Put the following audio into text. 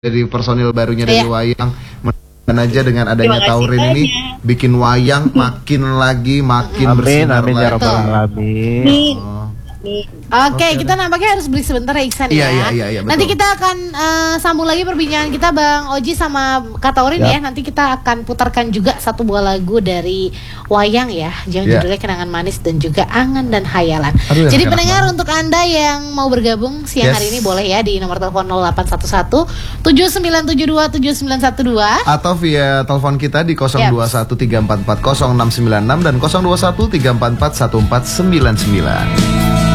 dari personil barunya dari Iya. Wayang. Mudah-mudahan aja dengan adanya Terima kasih Taurin ini banyak. bikin Wayang makin lagi makin Amin, bersinar amin ya lagi. rabbal alamin. Amin. Oh. Amin. Oke, kita nampaknya harus break sebentar ya Iksan ya. Iya, betul. Nanti kita akan sambung lagi perbincangan kita Bang Oji sama Kak Taurin ya. Nanti kita akan putarkan juga satu buah lagu dari Wayang ya. Yang Ya. judulnya Kenangan Manis dan juga Angan dan Hayalan. Aduh, Jadi enak pendengar banget. untuk Anda yang mau bergabung siang Yes. hari ini boleh ya di nomor telepon 0811 7972 7912. Atau via telepon kita di 0213440696 dan 0213441499.